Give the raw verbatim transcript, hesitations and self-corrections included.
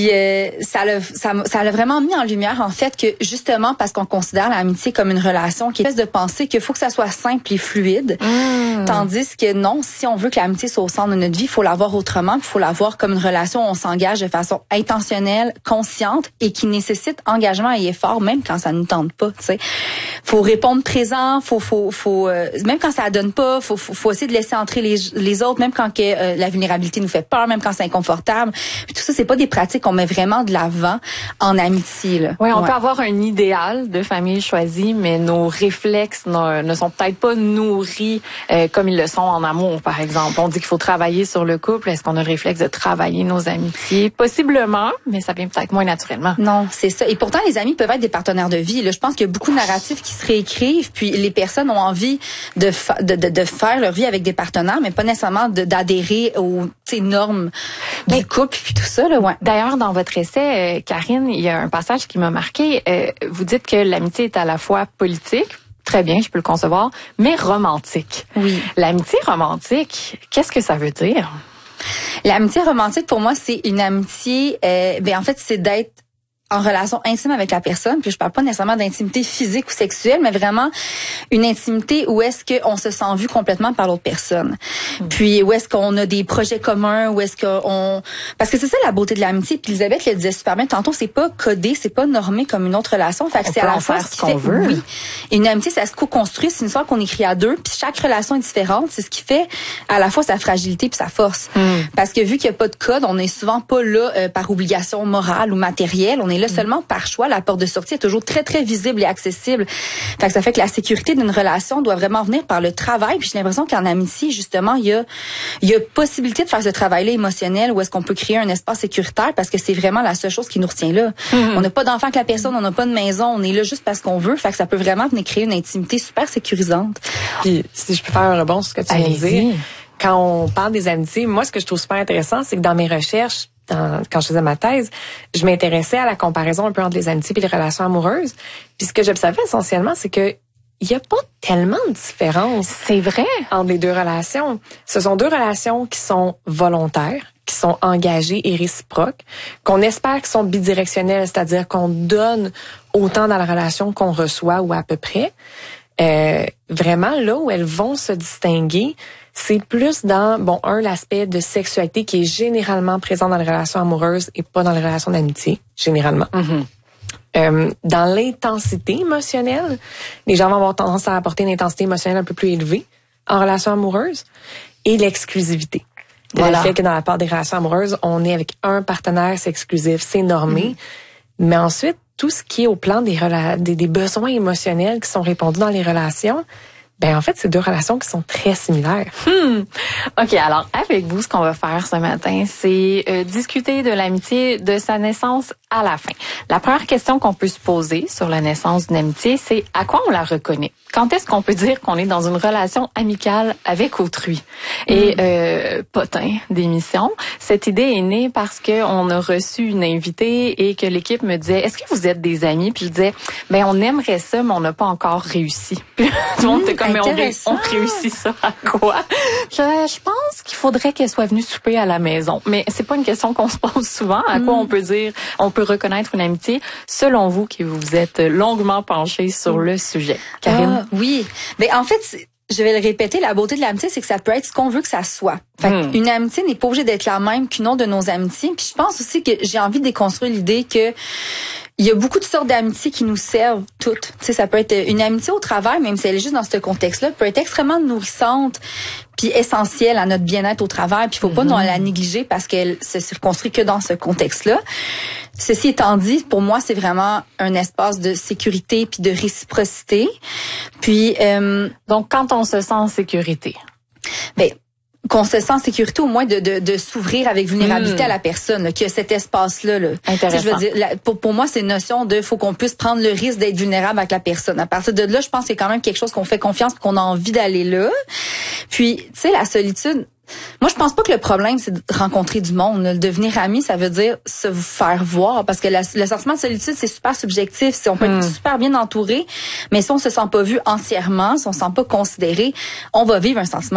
Puis euh, ça l'a ça, ça l'a vraiment mis en lumière en fait que justement parce qu'on considère l'amitié comme une relation qui est de penser qu'il faut que ça soit simple et fluide, mmh. tandis que non, si on veut que l'amitié soit au centre de notre vie, il faut la voir autrement, il faut la voir comme une relation où on s'engage de façon intentionnelle, consciente et qui nécessite engagement et effort même quand ça ne tente pas, tu sais. Faut répondre présent, faut faut faut euh, même quand ça donne pas, faut faut, faut essayer de laisser entrer les les autres même quand que, euh, la vulnérabilité nous fait peur, même quand c'est inconfortable. Puis tout ça c'est pas des pratiques qu'on met vraiment de l'avant en amitié là. Ouais, on ouais. peut avoir un idéal de famille choisie, mais nos réflexes ne, ne sont peut-être pas nourris euh, comme ils le sont en amour, par exemple. On dit qu'il faut travailler sur le couple. Est-ce qu'on a le réflexe de travailler nos amitiés? Possiblement, mais ça vient peut-être moins naturellement. Non, c'est ça. Et pourtant, les amis peuvent être des partenaires de vie. Là, je pense qu'il y a beaucoup de narratifs qui se réécrivent, puis les personnes ont envie de, fa- de, de, de faire leur vie avec des partenaires, mais pas nécessairement de, d'adhérer aux normes du mais, couple, puis tout ça. Là, ouais. D'ailleurs, dans votre essai, euh, Karine, il y a un passage qui m'a marqué. Euh, vous dites que l'amitié est à la fois politique, très bien, je peux le concevoir, mais romantique. Oui. L'amitié romantique, qu'est-ce que ça veut dire? L'amitié romantique, pour moi, c'est une amitié, euh, ben en fait, c'est d'être en relation intime avec la personne, puis je parle pas nécessairement d'intimité physique ou sexuelle, mais vraiment une intimité où est-ce qu'on se sent vu complètement par l'autre personne. Mmh. Puis où est-ce qu'on a des projets communs, où est-ce qu'on... Parce que c'est ça la beauté de l'amitié, puis Elisabeth le disait super bien tantôt, c'est pas codé, c'est pas normé comme une autre relation, fait que on c'est peut à la en fois faire ce qu'on fait, veut. Oui. Et une amitié, ça se co-construit, c'est une histoire qu'on écrit à deux, puis chaque relation est différente, c'est ce qui fait à la fois sa fragilité puis sa force. Mmh. Parce que vu qu'il y a pas de code, on est souvent pas là euh, par obligation morale ou matérielle, on est là mmh. seulement par choix. La porte de sortie est toujours très, très visible et accessible. Fait que ça fait que la sécurité d'une relation doit vraiment venir par le travail. Puis j'ai l'impression qu'en amitié, justement, il y a, il y a possibilité de faire ce travail-là émotionnel où est-ce qu'on peut créer un espace sécuritaire parce que c'est vraiment la seule chose qui nous retient là. Mm-hmm. On n'a pas d'enfant avec la personne, on n'a pas de maison, on est là juste parce qu'on veut. Fait que ça peut vraiment venir créer une intimité super sécurisante. Puis si je peux faire un rebond sur ce que tu viens de dire, quand on parle des amitiés, moi, ce que je trouve super intéressant, c'est que dans mes recherches, Dans, quand je faisais ma thèse, je m'intéressais à la comparaison un peu entre les amitiés et les relations amoureuses. Puis ce que j'observais essentiellement, c'est que il y a pas tellement de différence. C'est vrai. Entre les deux relations. Ce sont deux relations qui sont volontaires, qui sont engagées et réciproques, qu'on espère qu'ils sont bidirectionnelles, c'est-à-dire qu'on donne autant dans la relation qu'on reçoit ou à peu près. Euh, vraiment, là où elles vont se distinguer, c'est plus dans, bon, un, l'aspect de sexualité qui est généralement présent dans les relations amoureuses et pas dans les relations d'amitié, généralement. Mm-hmm. Euh, dans l'intensité émotionnelle, les gens vont avoir tendance à apporter une intensité émotionnelle un peu plus élevée en relation amoureuse, et l'exclusivité. Voilà. Le fait que dans la part des relations amoureuses, on est avec un partenaire, c'est exclusif, c'est normé. Mm-hmm. Mais ensuite, tout ce qui est au plan des, rela- des, des besoins émotionnels qui sont répondus dans les relations, ben en fait, c'est deux relations qui sont très similaires. Hmm. OK, alors avec vous, ce qu'on va faire ce matin, c'est euh, discuter de l'amitié de sa naissance à la fin. La première question qu'on peut se poser sur la naissance d'une amitié, c'est à quoi on la reconnaît? Quand est-ce qu'on peut dire qu'on est dans une relation amicale avec autrui? Et euh, potin d'émission, cette idée est née parce que on a reçu une invitée et que l'équipe me disait, est-ce que vous êtes des amis? Puis je disais, ben on aimerait ça, mais on n'a pas encore réussi. Puis tout le monde était comme, mais on, on réussit ça à quoi? Je, je pense qu'il faudrait qu'elle soit venue souper à la maison. Mais c'est pas une question qu'on se pose souvent. À quoi mm. on peut dire, on peut reconnaître une amitié, selon vous qui vous êtes longuement penchée sur le sujet. Karine? Ah, oui. Mais en fait, je vais le répéter, la beauté de l'amitié, c'est que ça peut être ce qu'on veut que ça soit. Fait mm. Une amitié n'est pas obligée d'être la même qu'une autre de nos amitiés. Puis je pense aussi que j'ai envie de déconstruire l'idée que il y a beaucoup de sortes d'amitiés qui nous servent toutes. Tu sais, ça peut être une amitié au travail, même si elle est juste dans ce contexte-là, peut être extrêmement nourrissante puis essentielle à notre bien-être au travail. Puis il faut pas mm-hmm. la négliger parce qu'elle se circonscrit que dans ce contexte-là. Ceci étant dit, pour moi, c'est vraiment un espace de sécurité puis de réciprocité. Puis euh, donc, quand on se sent en sécurité, ben qu'on se sent en sécurité au moins de, de, de s'ouvrir avec vulnérabilité mmh. à la personne, là, qu'il y a cet espace-là. Là. Intéressant. Je veux dire, la, pour, pour moi, c'est une notion de faut qu'on puisse prendre le risque d'être vulnérable avec la personne. À partir de là, je pense que c'est quand même quelque chose qu'on fait confiance et qu'on a envie d'aller là. Puis, tu sais, la solitude, moi, je pense pas que le problème, c'est de rencontrer du monde. Le devenir ami, ça veut dire se faire voir. Parce que la, le sentiment de solitude, c'est super subjectif. Si on peut mm. être super bien entouré, mais si on se sent pas vu entièrement, si on se sent pas considéré, on va vivre un sentiment